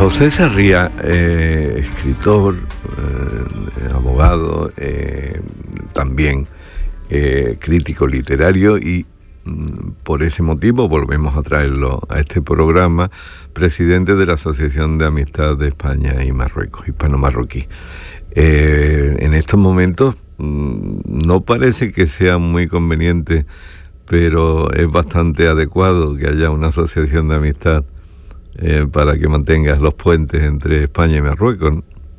José Sarria, escritor, abogado, también crítico literario y por ese motivo volvemos a traerlo a este programa, presidente de la Asociación de Amistad de España y Marruecos, hispano-marroquí. En estos momentos no parece que sea muy conveniente, pero es bastante adecuado que haya una asociación de amistad para que mantengas los puentes entre España y Marruecos, ¿no?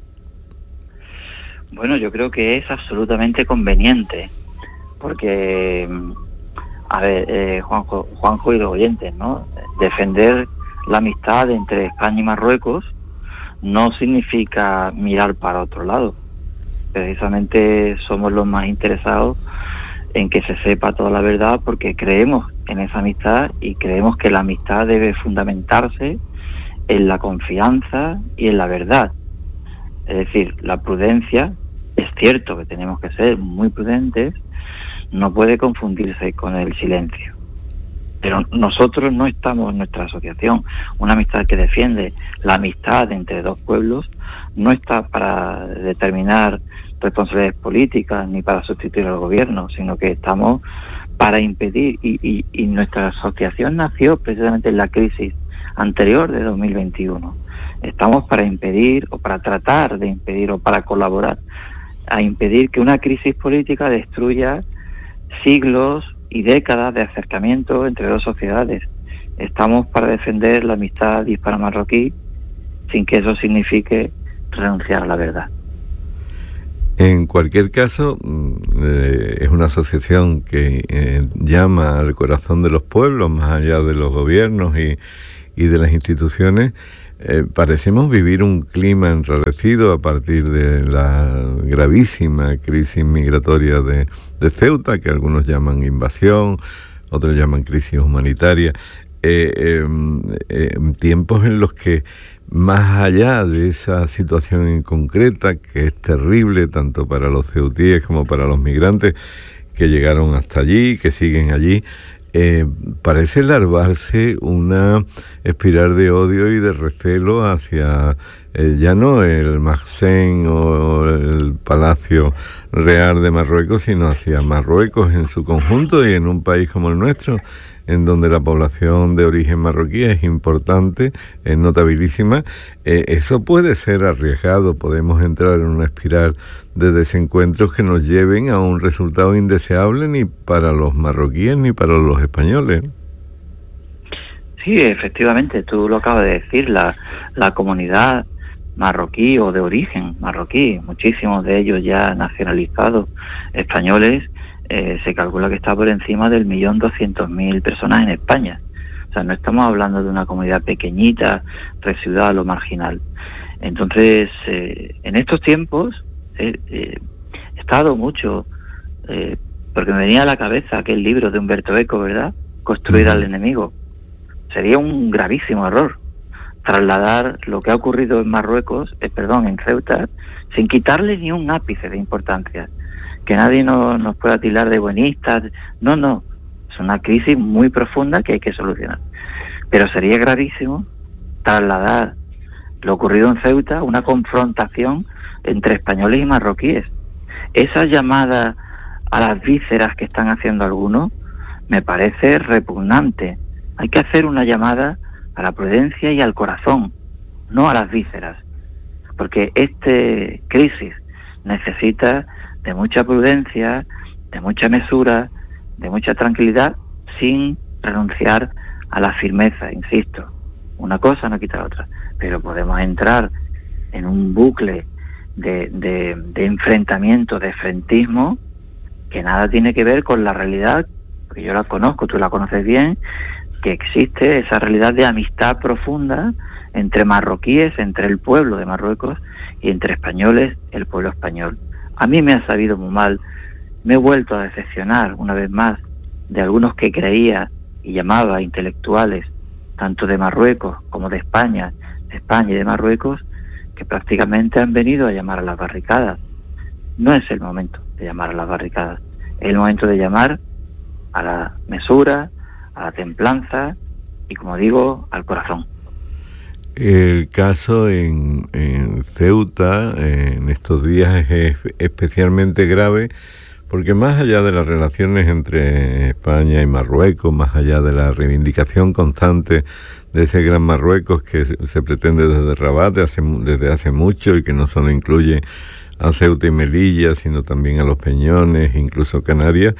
Bueno, yo creo que es absolutamente conveniente, porque, a ver, Juanjo y los oyentes, ¿no? Defender la amistad entre España y Marruecos no significa mirar para otro lado. Precisamente somos los más interesados en que se sepa toda la verdad, porque creemos en esa amistad y creemos que la amistad debe fundamentarse en la confianza y en la verdad. Es decir, la prudencia, es cierto que tenemos que ser muy prudentes, no puede confundirse con el silencio. Pero nosotros no estamos en nuestra asociación, una amistad que defiende la amistad entre dos pueblos, no está para determinar responsabilidades políticas ni para sustituir al gobierno, sino que estamos para impedir, y nuestra asociación nació precisamente en la crisis anterior de 2021. Estamos para impedir, o para tratar de impedir, o para colaborar a impedir que una crisis política destruya siglos y décadas de acercamiento entre dos sociedades. Estamos para defender la amistad hispano-marroquí sin que eso signifique renunciar a la verdad. En cualquier caso, es una asociación que llama al corazón de los pueblos, más allá de los gobiernos y de las instituciones. Parecemos vivir un clima enrarecido a partir de la gravísima crisis migratoria de Ceuta, que algunos llaman invasión, otros llaman crisis humanitaria. Tiempos en los que, más allá de esa situación en concreta, que es terrible tanto para los ceutíes como para los migrantes que llegaron hasta allí, que siguen allí, parece larvarse una espiral de odio y de recelo hacia ya no el Makhzen o el Palacio Real de Marruecos, sino hacia Marruecos en su conjunto, y en un país como el nuestro, en donde la población de origen marroquí es importante, es notabilísima. Eso puede ser arriesgado, podemos entrar en una espiral de desencuentros que nos lleven a un resultado indeseable ni para los marroquíes ni para los españoles. Sí, efectivamente, tú lo acabas de decir, la comunidad marroquí o de origen marroquí, muchísimos de ellos ya nacionalizados españoles, se calcula que está por encima del 1.200.000 personas en España. O sea, no estamos hablando de una comunidad pequeñita, residual o marginal. Entonces, en estos tiempos he estado mucho, porque me venía a la cabeza aquel libro de Humberto Eco, ¿verdad? Construir al enemigo. Sería un gravísimo error trasladar lo que ha ocurrido en Marruecos, en Ceuta, sin quitarle ni un ápice de importancia. Que nadie nos pueda tildar de buenistas. No. Es una crisis muy profunda que hay que solucionar. Pero sería gravísimo trasladar lo ocurrido en Ceuta, una confrontación entre españoles y marroquíes. Esa llamada a las vísceras que están haciendo algunos me parece repugnante. Hay que hacer una llamada a la prudencia y al corazón, no a las vísceras, porque esta crisis necesita de mucha prudencia, de mucha mesura, de mucha tranquilidad, sin renunciar a la firmeza, insisto. Una cosa no quita la otra, pero podemos entrar en un bucle de enfrentamiento, de frentismo, que nada tiene que ver con la realidad, que yo la conozco, tú la conoces bien, que existe esa realidad de amistad profunda entre marroquíes, entre el pueblo de Marruecos, y entre españoles, el pueblo español. A mí me ha sabido muy mal, me he vuelto a decepcionar una vez más de algunos que creía y llamaba intelectuales, tanto de Marruecos como de España y de Marruecos, que prácticamente han venido a llamar a las barricadas. No es el momento de llamar a las barricadas, es el momento de llamar a la mesura, a la templanza y, como digo, al corazón. El caso en Ceuta en estos días es especialmente grave porque más allá de las relaciones entre España y Marruecos, más allá de la reivindicación constante de ese gran Marruecos que se pretende desde Rabat desde hace mucho y que no solo incluye a Ceuta y Melilla, sino también a los Peñones, incluso Canarias,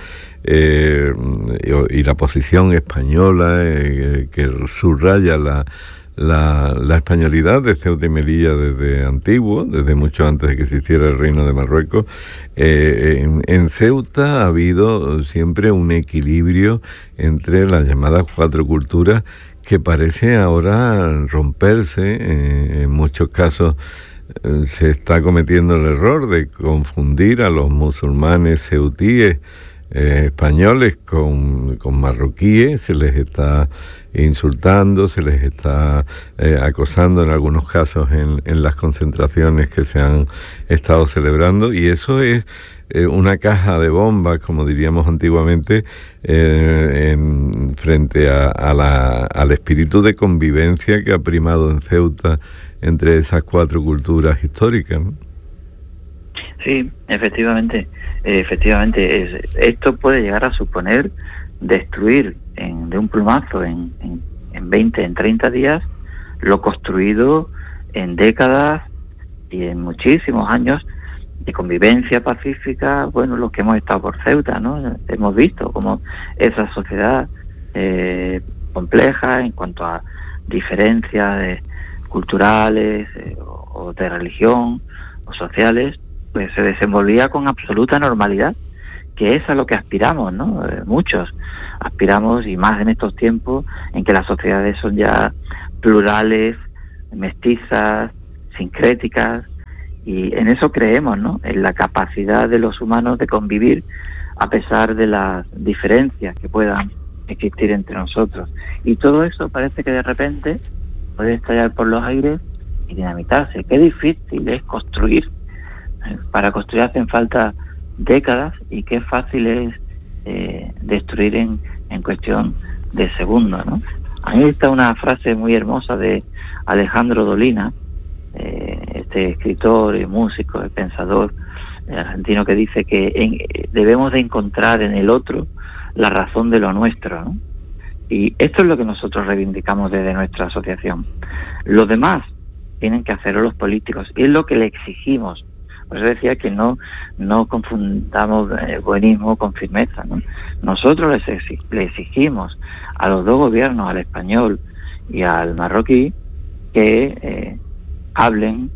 y la posición española que subraya la españolidad de Ceuta y Melilla desde antiguo, desde mucho antes de que existiera el Reino de Marruecos. En Ceuta ha habido siempre un equilibrio entre las llamadas cuatro culturas que parece ahora romperse. En muchos casos se está cometiendo el error de confundir a los musulmanes ceutíes españoles con marroquíes, se les está insultando, se les está acosando en algunos casos en las concentraciones que se han estado celebrando, y eso es una caja de bombas, como diríamos antiguamente, frente al espíritu de convivencia que ha primado en Ceuta entre esas cuatro culturas históricas, ¿no? Sí, efectivamente, esto puede llegar a suponer destruir de un plumazo en 20, en 30 días lo construido en décadas y en muchísimos años de convivencia pacífica. Bueno, los que hemos estado por Ceuta, ¿no? Hemos visto cómo esa sociedad compleja en cuanto a diferencias culturales o de religión o sociales, pues se desenvolvía con absoluta normalidad, que es a lo que aspiramos, ¿no? Muchos aspiramos, y más en estos tiempos en que las sociedades son ya plurales, mestizas, sincréticas, y en eso creemos, ¿no? En la capacidad de los humanos de convivir a pesar de las diferencias que puedan existir entre nosotros. Y todo eso parece que de repente puede estallar por los aires y dinamitarse. Qué difícil es construir. Para construir hacen falta décadas, y qué fácil es destruir en cuestión de segundos, ¿no? Ahí está una frase muy hermosa de Alejandro Dolina, este escritor y músico y pensador argentino, que dice que debemos de encontrar en el otro la razón de lo nuestro, ¿no? Y esto es lo que nosotros reivindicamos desde nuestra asociación. Los demás tienen que hacerlo los políticos, y es lo que le exigimos. Por eso decía que no confundamos buenismo con firmeza, ¿no? Nosotros le exigimos a los dos gobiernos, al español y al marroquí, que hablen,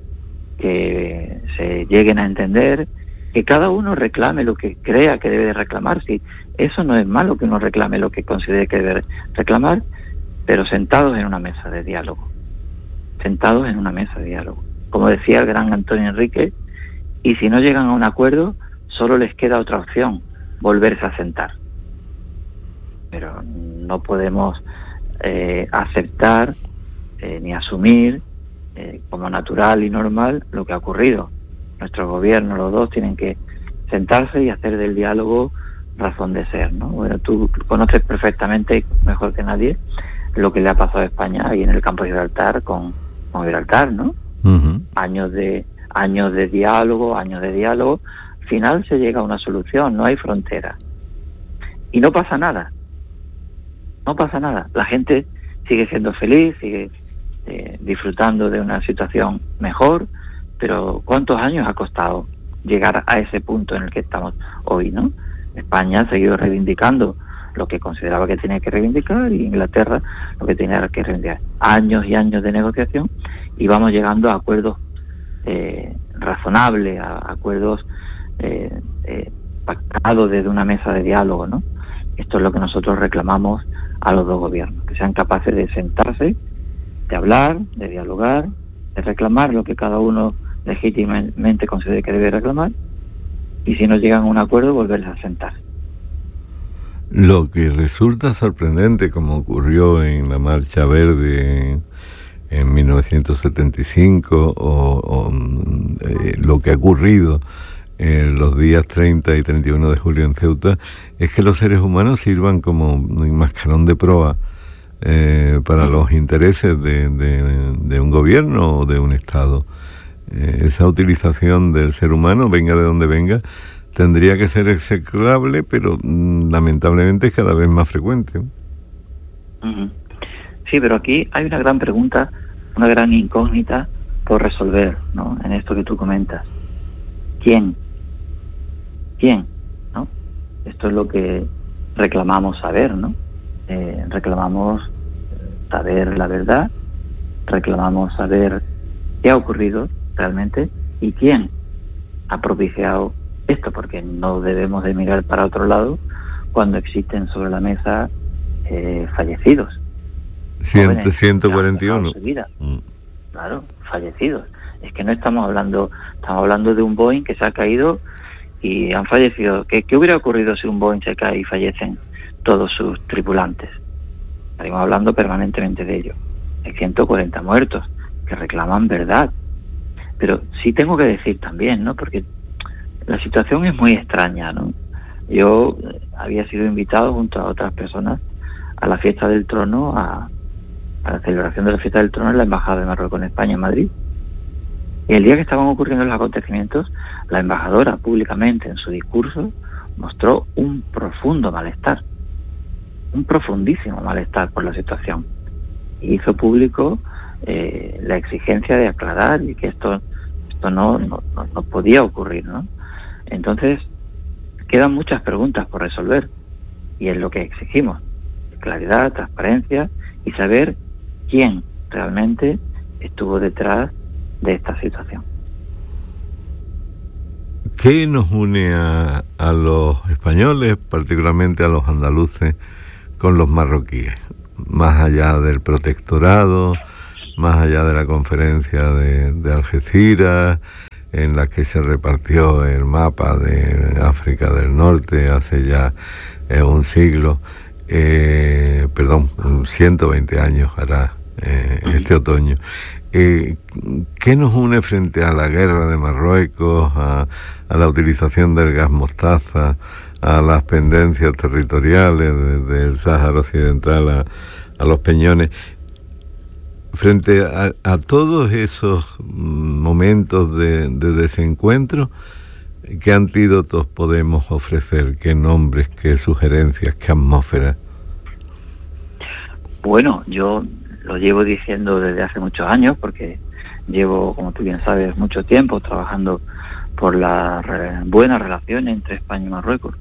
que se lleguen a entender, que cada uno reclame lo que crea que debe de reclamar. Si eso no es malo, que uno reclame lo que considere que debe reclamar, pero sentados en una mesa de diálogo. Sentados en una mesa de diálogo. Como decía el gran Antonio Enrique, y si no llegan a un acuerdo, solo les queda otra opción: volverse a sentar. Pero no podemos aceptar ni asumir como natural y normal lo que ha ocurrido. Nuestro gobierno, los dos, tienen que sentarse y hacer del diálogo razón de ser, ¿no? Bueno, tú conoces perfectamente, mejor que nadie, lo que le ha pasado a España ahí en el campo de Gibraltar con Gibraltar, ¿no? Uh-huh. Años de diálogo, al final se llega a una solución, no hay frontera. Y no pasa nada. La gente sigue siendo feliz, sigue disfrutando de una situación mejor, pero ¿cuántos años ha costado llegar a ese punto en el que estamos hoy, ¿no? España ha seguido reivindicando lo que consideraba que tenía que reivindicar, y Inglaterra lo que tenía que reivindicar. Años y años de negociación, y vamos llegando a acuerdos razonables, a acuerdos pactados desde una mesa de diálogo, ¿no? Esto es lo que nosotros reclamamos a los dos gobiernos, que sean capaces de sentarse, de hablar, de dialogar, de reclamar lo que cada uno legítimamente considere que debe reclamar, y si no llegan a un acuerdo, volverse a sentar. Lo que resulta sorprendente, como ocurrió en la Marcha Verde en 1975, o lo que ha ocurrido los días 30 y 31 de julio en Ceuta, es que los seres humanos sirvan como un mascarón de proa para los intereses de un gobierno o de un Estado. Esa utilización del ser humano, venga de donde venga, tendría que ser execrable, pero lamentablemente es cada vez más frecuente. Sí, pero aquí hay una gran pregunta, una gran incógnita por resolver, ¿no? En esto que tú comentas. ¿Quién? ¿No? Esto es lo que reclamamos saber, ¿no? Reclamamos saber la verdad, reclamamos saber qué ha ocurrido realmente y quién ha propiciado esto, porque no debemos de mirar para otro lado cuando existen sobre la mesa fallecidos. 141. Claro, fallecidos. Es que no estamos hablando de un Boeing que se ha caído y han fallecido. ¿Qué hubiera ocurrido si un Boeing se cae y fallecen todos sus tripulantes? Estaríamos hablando permanentemente de ello. Hay 140 muertos que reclaman verdad. Pero sí tengo que decir también, ¿no? Porque la situación es muy extraña, ¿no? Yo había sido invitado junto a otras personas a la fiesta del trono, a la celebración de la fiesta del trono en la Embajada de Marruecos en España, en Madrid. Y el día que estaban ocurriendo los acontecimientos, la embajadora públicamente en su discurso mostró un profundo malestar, un profundísimo malestar por la situación. Y hizo público la exigencia de aclarar y que esto no podía ocurrir, ¿no? Entonces, quedan muchas preguntas por resolver y es lo que exigimos: claridad, transparencia y saber quién realmente estuvo detrás de esta situación. ¿Qué nos une a los españoles, particularmente a los andaluces, con los marroquíes? Más allá del protectorado, más allá de la conferencia de Algeciras, en la que se repartió el mapa de África del Norte hace ya un siglo, 120 años hará este otoño. ¿Qué nos une frente a la guerra de Marruecos, a la utilización del gas mostaza, a las pendencias territoriales desde el Sáhara Occidental a los Peñones? Frente a todos esos momentos de desencuentro, ¿qué antídotos podemos ofrecer? ¿Qué nombres, qué sugerencias, qué atmósfera? Bueno, yo lo llevo diciendo desde hace muchos años, porque llevo, como tú bien sabes, mucho tiempo trabajando por la buena relación entre España y Marruecos.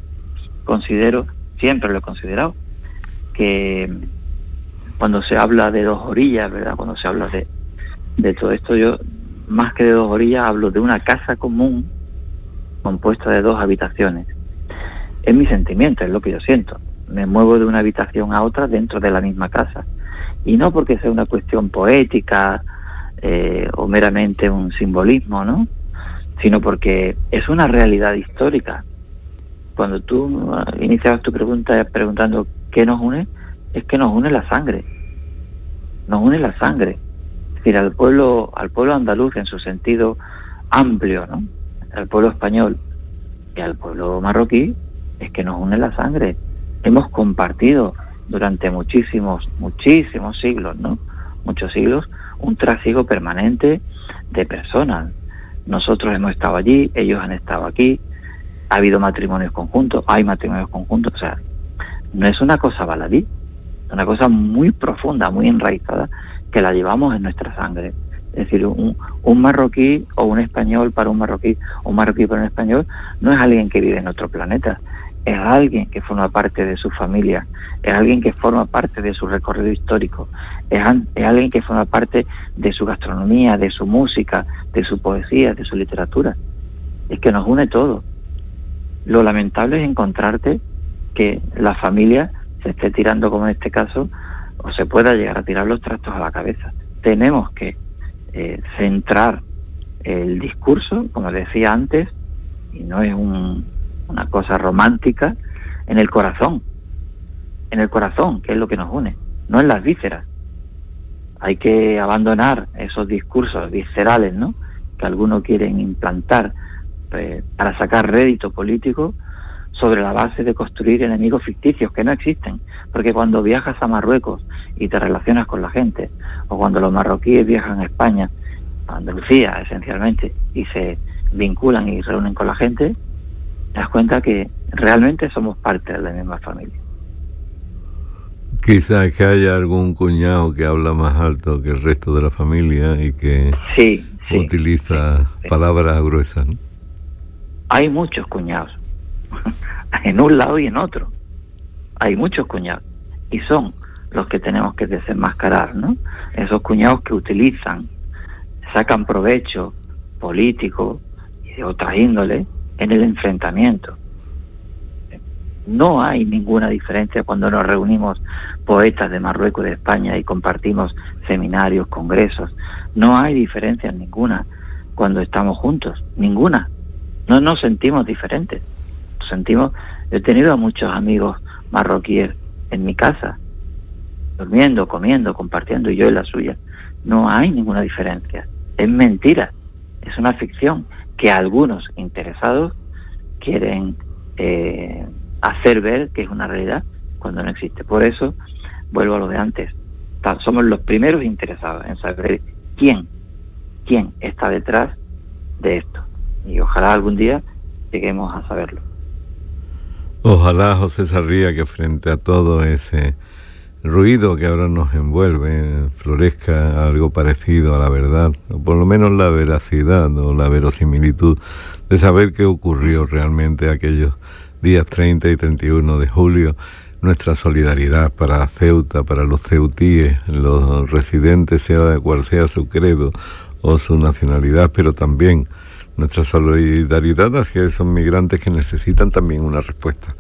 Siempre lo he considerado, que cuando se habla de dos orillas, ¿verdad? Cuando se habla de todo esto, yo más que de dos orillas hablo de una casa común compuesta de dos habitaciones. Es mi sentimiento, es lo que yo siento. Me muevo de una habitación a otra dentro de la misma casa. Y no porque sea una cuestión poética o meramente un simbolismo, ¿no? Sino porque es una realidad histórica. Cuando tú iniciabas tu pregunta preguntando ¿qué nos une? Es que nos une la sangre. Nos une la sangre. Es decir, al pueblo andaluz en su sentido amplio, ¿no? Al pueblo español y al pueblo marroquí, es que nos une la sangre. Hemos compartido durante muchísimos siglos, ¿no? Muchos siglos, un trasiego permanente de personas. Nosotros hemos estado allí, ellos han estado aquí, ha habido matrimonios conjuntos, hay matrimonios conjuntos, o sea, no es una cosa baladí, es una cosa muy profunda, muy enraizada, que la llevamos en nuestra sangre. Es decir, un marroquí o un español para un marroquí, o un marroquí para un español, no es alguien que vive en otro planeta, es alguien que forma parte de su familia, es alguien que forma parte de su recorrido histórico, es alguien que forma parte de su gastronomía, de su música, de su poesía, de su literatura. Es que nos une todo. Lo lamentable es encontrarte que la familia se esté tirando, como en este caso, o se pueda llegar a tirar los trastos a la cabeza. Tenemos que centrar el discurso, como decía antes, y no es una cosa romántica, en el corazón, que es lo que nos une, no en las vísceras. Hay que abandonar esos discursos viscerales, ¿no?, que algunos quieren implantar para sacar rédito político sobre la base de construir enemigos ficticios que no existen, porque cuando viajas a Marruecos y te relacionas con la gente, o cuando los marroquíes viajan a España, a Andalucía esencialmente, y se vinculan y reúnen con la gente, te das cuenta que realmente somos parte de la misma familia. Quizás que haya algún cuñado que habla más alto que el resto de la familia y que utiliza palabras gruesas, ¿no? Hay muchos cuñados, en un lado y en otro. Hay muchos cuñados, y son los que tenemos que desenmascarar, ¿no? Esos cuñados que utilizan, sacan provecho político y de otra índole en el enfrentamiento. No hay ninguna diferencia cuando nos reunimos poetas de Marruecos y de España y compartimos seminarios, congresos. No hay diferencia ninguna cuando estamos juntos, ninguna. No nos sentimos diferentes. Yo he tenido a muchos amigos marroquíes en mi casa, durmiendo, comiendo, compartiendo, y yo en la suya. No hay ninguna diferencia. Es mentira. Es una ficción que algunos interesados quieren hacer ver que es una realidad cuando no existe. Por eso, vuelvo a lo de antes, somos los primeros interesados en saber quién está detrás de esto. Y ojalá algún día lleguemos a saberlo. Ojalá, José Sarria, que frente a todo ese ruido que ahora nos envuelve, florezca algo parecido a la verdad, o por lo menos la veracidad o la verosimilitud de saber qué ocurrió realmente aquellos días 30 y 31 de julio. Nuestra solidaridad para Ceuta, para los ceutíes, los residentes, sea cual sea su credo o su nacionalidad, pero también nuestra solidaridad hacia esos migrantes que necesitan también una respuesta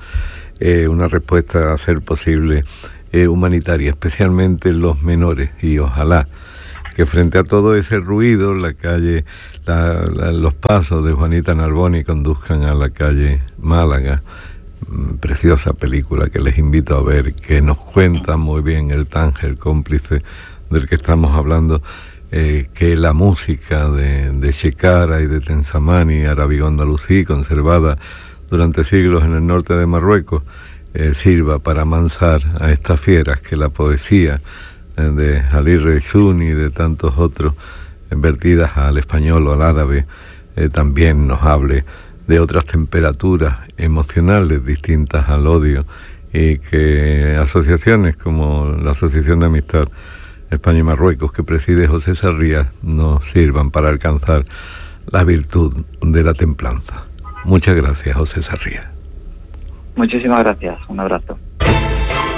a ser posible humanitaria, especialmente los menores, y ojalá que frente a todo ese ruido, la calle, los pasos de Juanita Narboni conduzcan a la calle Málaga. Preciosa película que les invito a ver, que nos cuenta muy bien el Tánger cómplice del que estamos hablando, que la música de Shekara y de Tensamani, Arabigó-Andalusí, conservada durante siglos en el norte de Marruecos, sirva para amansar a estas fieras, que la poesía de Jalil Reizuni y de tantos otros, vertidas al español o al árabe, también nos hable de otras temperaturas emocionales distintas al odio, y que asociaciones como la Asociación de Amistad España y Marruecos, que preside José Sarria, nos sirvan para alcanzar la virtud de la templanza. Muchas gracias, José Sarria. Muchísimas gracias. Un abrazo.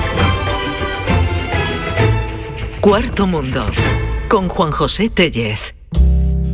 Cuarto Mundo, con Juan José Tellez.